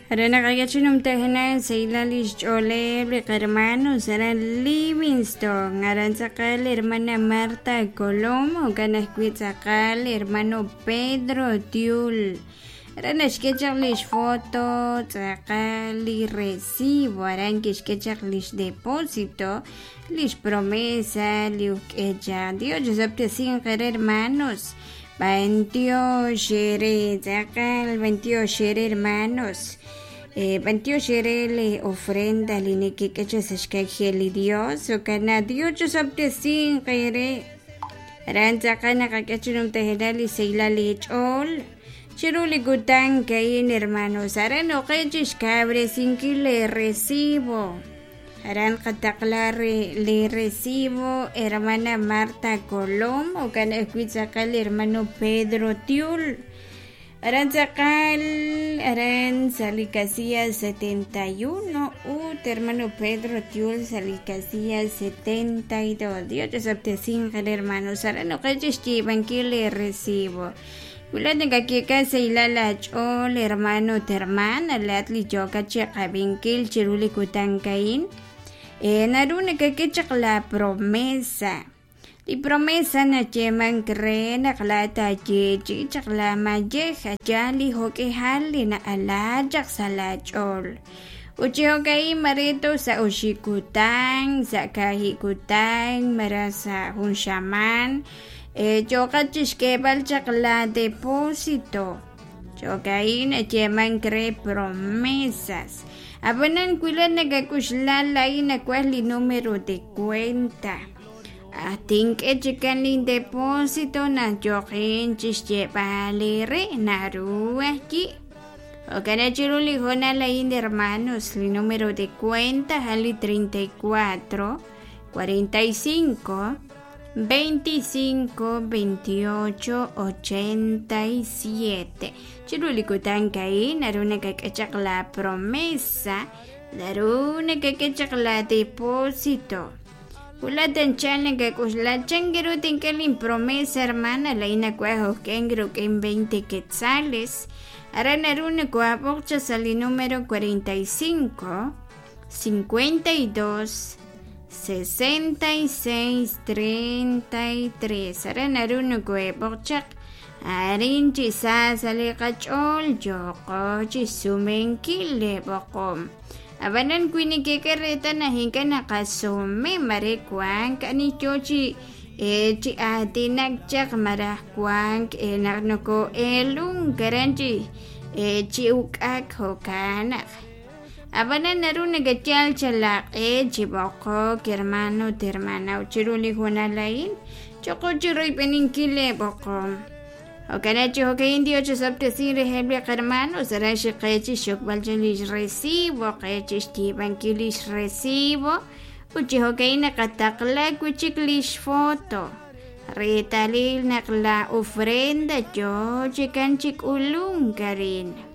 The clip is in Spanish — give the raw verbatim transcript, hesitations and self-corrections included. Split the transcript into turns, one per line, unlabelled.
Harana kagachinum tehna seilalish chole hermanos era Livingston, aranzacal hermana Marta Colomo, ganasquitzacal hermano Pedro Tiul. Arana sketchalish foto, tzakali recibo, aranquish sketchalish depósito, lish promesa, liuk ella. Dios sabte sin hermanos. Veintiocho shere, tzakal veintiocho shere hermanos. Eh, veintiocho shere le ofrenda li que que se escageli Dios o cana Dios yo sabte sin kere. Aranza cana kakachunum tehelali seilali chol. Chiruli gutang kain hermanos. Arano kachis cabre sin que le recibo. Aran kataklar le recibo hermana Marta Colomo, can escuizacal hermano Pedro Tiul. Aran sacal, aran salicasía setenta y uno, ut hermano Pedro Tiul salicasía setenta y dos. Dios te sabte sin hermanos. Arano kachis chivan que le recibo. Kulad que casa y la la chol hermano termana la atli choca checa vinkil chiruli kutankain. Eh, naruna que que la promesa. Y promesa na cheman crena klata chechi chakla majeja jali hoke hali na alajak salachol. Uchi hokai marito sa ushikutang, sa kahikutang, marasa un shaman. Eh, choka chishkebal chakla depósito. Chokai na cheman cre promesas. Abanan kuila nagakuslala ina kuali número de cuenta. Ating que chican lin depósito na jokin chische re naru aquí. O kana chiruli hona la in hermanos li número de cuenta hali treinta y cuatro, cuarenta y cinco, veinticinco, veintiocho, ochenta y siete. Chiruli kutan kai naruna kakachak la promesa, naruna kakachak la depósito. Kulatan chana kakusla changero tinkalin promesa hermana la ina cuajo kengro que en veinte quetzales. Aran naruna cuapocha sali número cuarenta y cinco, cincuenta y dos, sesenta y seis, treinta y tres. Aran naruna cuapocha. Arin chisa sali kachol yoko chisumen kile bokom. Abanan kuini que carreta na hinka nakasume marekuan kani chochi e chi atinak chak marakuan e naknoko elung garanchi e chi ukak hokana. Abanan naruna gachal chalak e chi boko hermano hermana uchiruli hunalain choko chiroy peninkile bokom. Okanachi hokain Dios sabte sin rehable hermano será shiqechi shokbalchalish recibo qechi stiban kilish recibo uchi hokain katakla kuchiklish foto retalil nakla ofrenda yo chikanchik ulung karin.